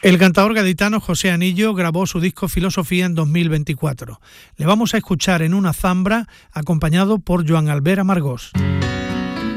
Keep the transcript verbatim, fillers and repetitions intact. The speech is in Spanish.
El cantador gaditano José Anillo grabó su disco Filosofía en dos mil veinticuatro. Le vamos a escuchar en una zambra acompañado por Joan Albert Amargós.